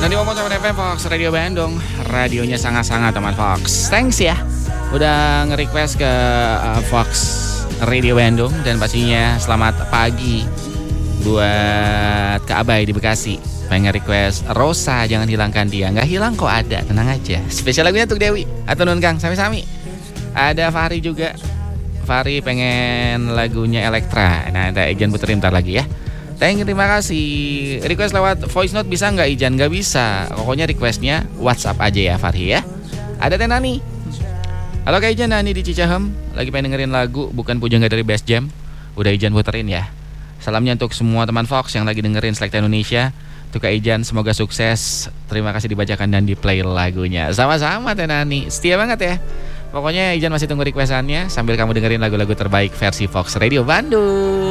91 FM Fox Radio Bandung. Radionya sangat-sangat teman Fox. Thanks ya udah nge-request ke Fox Radio Bandung. Dan pastinya selamat pagi buat Kak Abai di Bekasi. Pengen request Rosa, jangan hilangkan dia. Nggak hilang kok, ada, tenang aja. Spesial lagunya untuk Dewi atau Nun Kang, sami-sami. Ada Fahri juga. Fahri pengen lagunya Elektra. Nah, ada Ijan puterin ntar lagi ya. Terima kasih. Request lewat voice note bisa nggak Ijan? Nggak bisa. Pokoknya requestnya WhatsApp aja ya Fahri ya. Ada Teh Nani. Halo Kak Ijan, Nani di Cicahem. Lagi pengen dengerin lagu Bukan Pujangga dari Best Jam. Udah Ijan puterin ya. Salamnya untuk semua teman Fox yang lagi dengerin Selekta Indonesia. Untuk Kak Ijan semoga sukses. Terima kasih dibacakan dan di play lagunya. Sama-sama Teh Nani. Setia banget ya. Pokoknya Ijan masih tunggu requestannya sambil kamu dengerin lagu-lagu terbaik versi Fox Radio Bandung.